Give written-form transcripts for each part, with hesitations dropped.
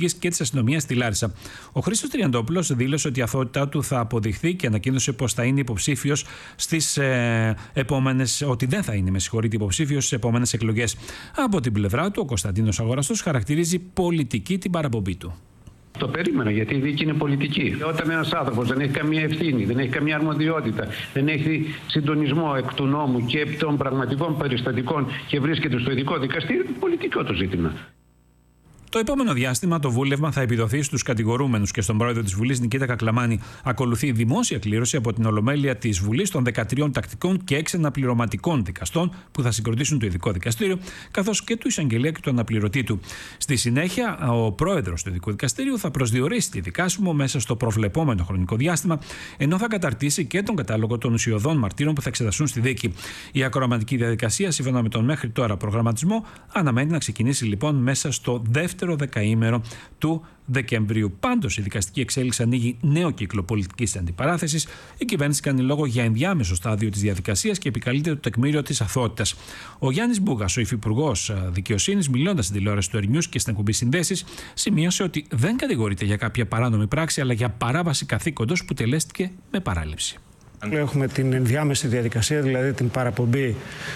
αστυνομικοαστικής και της αστυνομίας στη Λάρισα. Ο Χρήστος Τριαντόπουλος δήλωσε ότι η αθωότητά του θα αποδειχθεί και ανακοίνωσε πως θα είναι υποψήφιος στις επόμενες. Ότι δεν θα είναι, υποψήφιος στις επόμενες εκλογές. Από την πλευρά του, ο Κωνσταντίνος Αγοραστός χαρακτηρίζει πολιτική την παραπομπή του. Το περίμενα, γιατί η δίκη είναι πολιτική. Όταν ένας άνθρωπος δεν έχει καμία ευθύνη, δεν έχει καμία αρμοδιότητα, δεν έχει συντονισμό εκ του νόμου και των πραγματικών περιστατικών και βρίσκεται στο ειδικό δικαστήριο, είναι πολιτικό το ζήτημα. Το επόμενο διάστημα το βούλευμα θα επιδοθεί στους κατηγορούμενους και στον πρόεδρο της Βουλής Νικήτα Κακλαμάνη. Ακολουθεί δημόσια κλήρωση από την Ολομέλεια της Βουλής των 13 τακτικών και 6 αναπληρωματικών δικαστών που θα συγκροτήσουν το ειδικό δικαστήριο, καθώς και του εισαγγελέα και του αναπληρωτή του. Στη συνέχεια, ο πρόεδρος του ειδικού δικαστήριου θα προσδιορίσει τη δικάσιμο μέσα στο προβλεπόμενο χρονικό διάστημα, ενώ θα καταρτήσει και τον κατάλογο των ουσιωδών μαρτύρων που θα εξεταστούν στη δίκη. Η ακροαματική διαδικασία, σύμφωνα με τον μέχρι τώρα προγραμματισμό, αναμένει να ξεκινήσει λοιπόν μέσα στο δεύτερο δεκαήμερο του Δεκεμβρίου. Πάντως, η δικαστική εξέλιξη ανοίγει νέο κύκλο πολιτικής αντιπαράθεσης. Η κυβέρνηση κάνει λόγο για ενδιάμεσο στάδιο της διαδικασίας και επικαλείται το τεκμήριο της αθωότητας. Ο Γιάννης Μπούγας, ο υφυπουργός Δικαιοσύνης, μιλώντας στην τηλεόραση του Ερνιούς και στην εκπομπή Συνδέσεις, σημείωσε ότι δεν κατηγορείται για κάποια παράνομη πράξη, αλλά για παράβαση καθήκοντος που τελέστηκε με παράληψη. Έχουμε την ενδιάμεση διαδικασία, δηλαδή την παραπομπή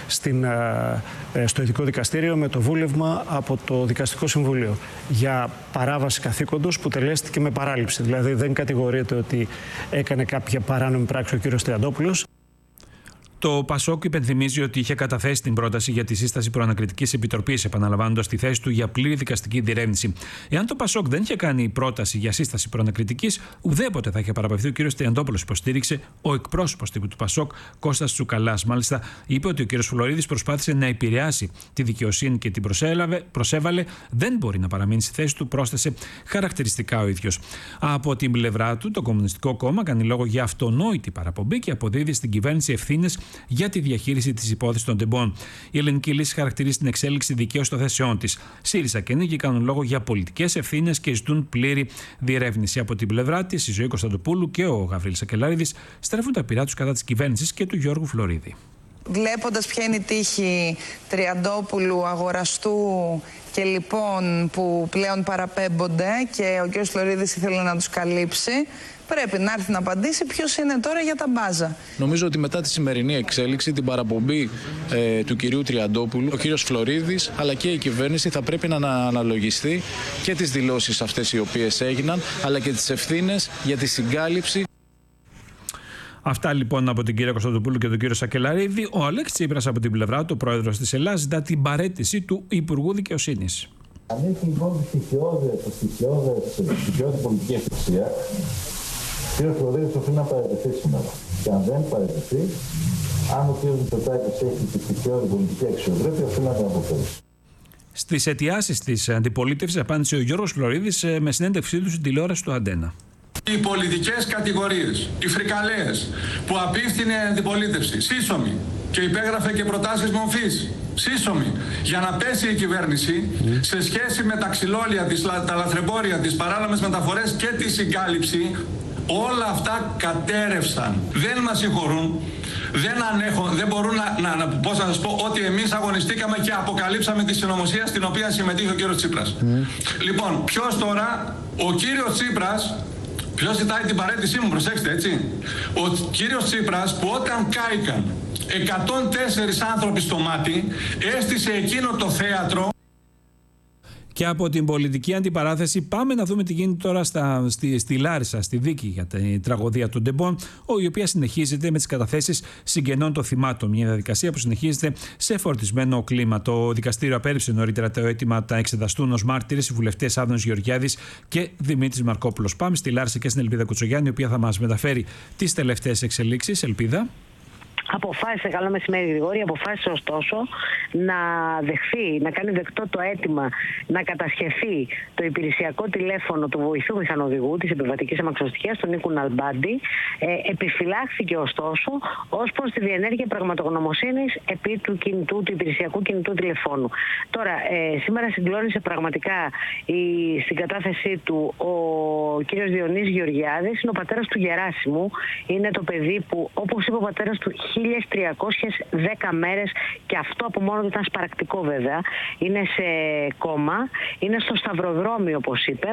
στο ειδικό δικαστήριο με το βούλευμα από το Δικαστικό Συμβούλιο για παράβαση καθήκοντος που τελέστηκε με παράληψη. Δηλαδή δεν κατηγορείται ότι έκανε κάποια παράνομη πράξη ο κύριος Τριαντόπουλος. Το Πασόκ υπενθυμίζει ότι είχε καταθέσει την πρόταση για τη σύσταση προανακριτικής επιτροπής, επαναλαμβάνοντας τη θέση του για πλήρη δικαστική διερεύνηση. Εάν το Πασόκ δεν είχε κάνει πρόταση για σύσταση προανακριτικής, ουδέποτε θα είχε παραπευθεί ο κ. Τριαντόπουλος, υποστήριξε ο εκπρόσωπος τύπου του Πασόκ, Κώστας Τσουκαλάς. Μάλιστα, είπε ότι ο κ. Φλωρίδης προσπάθησε να επηρεάσει τη δικαιοσύνη και την προσέβαλε. Δεν μπορεί να παραμείνει στη θέση του, πρόσθεσε χαρακτηριστικά ο ίδιος. Από την πλευρά του, το Κομμουνιστικό Κόμμα κάνει λόγο για αυτονόητη παραπομπή και αποδίδει στην κυβέρνηση ευθύνες για τη διαχείριση της υπόθεσης των τεμπών. Η Ελληνική Λύση χαρακτηρίζει την εξέλιξη δικαίως των θέσεών της. ΣΥΡΙΖΑ και Νίκη κάνουν λόγο για πολιτικές ευθύνες και ζητούν πλήρη διερεύνηση. Από την πλευρά της, η Ζωή Κωνσταντοπούλου και ο Γαβρίλης Σακελαρίδης στρέφουν τα πειρά τους κατά της κυβέρνησης και του Γιώργου Φλωρίδη. Βλέποντας ποια είναι η τύχη Τριαντόπουλου, Αγοραστού και λοιπόν που πλέον παραπέμπονται και ο κ. Φλωρίδης ήθελε να τους καλύψει, πρέπει να έρθει να απαντήσει ποιος είναι τώρα για τα μπάζα. Νομίζω ότι μετά τη σημερινή εξέλιξη, την παραπομπή του κυρίου Τριαντόπουλου, ο κύριος Φλωρίδης αλλά και η κυβέρνηση θα πρέπει να αναλογιστεί και τις δηλώσεις αυτές οι οποίες έγιναν, αλλά και τις ευθύνες για τη συγκάλυψη. Αυτά λοιπόν από την κυρία Κωνσταντοπούλου και τον κύριο Σακελαρίδη. Ο Αλέξης Τσίπρας από την πλευρά του, ο πρόεδρος της Ελλάδας, ζητά την παραίτηση του Υπουργού Δικαιοσύνης. Αν έχει λοιπόν τη στοιχειώδη πολιτική ευθυσία, ο κ. Φλωρίδης οφείλει να παραιτηθεί σήμερα. Και αν δεν παραιτηθεί, αν ο κ. Μητσοτάκης έχει τη στοιχειώδη πολιτική αξιοπρέπεια, οφείλει να την αποφέρει. Στις αιτιάσεις της αντιπολίτευσης απάντησε ο Γιώργος Φλωρίδης με συνέντευξή του στην τηλεόραση του Αντένα. Οι πολιτικές κατηγορίες, οι φρικαλαίες που απίφθινε η αντιπολίτευση, σύσσωμη και υπέγραφε και προτάσεις μορφής, σύσσωμη, για να πέσει η κυβέρνηση σε σχέση με τα ξυλόλια, τα λαθρεμπόρια, τις παράνομες μεταφορές και τη συγκάλυψη, όλα αυτά κατέρευσαν. Δεν μας συγχωρούν, δεν μπορούν πώς να σας πω, ότι εμείς αγωνιστήκαμε και αποκαλύψαμε τη συνωμοσία στην οποία συμμετείχε ο κύριος Τσίπρας. Λοιπόν, ποιος τώρα, ο κύριος Τσίπρας. Ποιος ζητάει την παραίτησή μου, προσέξτε έτσι. Ο κύριος Τσίπρας που όταν κάηκαν 104 άνθρωποι στο μάτι, έστησε εκείνο το θέατρο. Και από την πολιτική αντιπαράθεση πάμε να δούμε τι γίνεται τώρα στη Λάρισα, στη δίκη για την τραγωδία των τεμπών, η οποία συνεχίζεται με τις καταθέσεις συγγενών των θυμάτων. Μια διαδικασία που συνεχίζεται σε φορτισμένο κλίμα. Το δικαστήριο απέρριψε νωρίτερα το αίτημα να εξεταστούν ως μάρτυρες οι βουλευτές Άδωνης Γεωργιάδης και Δημήτρης Μαρκόπουλος. Πάμε στη Λάρισα και στην Ελπίδα Κουτσογιάννη, η οποία θα μας μεταφέρει τις τελευταίες εξελίξεις. Ελπίδα. Αποφάσισε, καλό μεσημέρι Γρηγόρη, αποφάσισε ωστόσο να δεχθεί, να κάνει δεκτό το αίτημα να κατασχεθεί το υπηρεσιακό τηλέφωνο του βοηθού μηχανοδηγού της επιβατικής αμαξοστοιχείας, του Νίκου Ναλμπάντη. Επιφυλάχθηκε ωστόσο ως προς τη διενέργεια πραγματογνωμοσύνης επί του υπηρεσιακού κινητού τηλεφώνου. Τώρα, σήμερα συγκλώνησε πραγματικά στην κατάθεσή του ο κύριος Διονύσης Γεωργιάδης, είναι ο πατέρας του Γεράσιμου, είναι το παιδί που, όπως είπε ο πατέρας του, 1310 μέρες, και αυτό από μόνο του ήταν σπαρακτικό βέβαια, είναι σε κόμμα, είναι στο σταυροδρόμιο όπως είπε.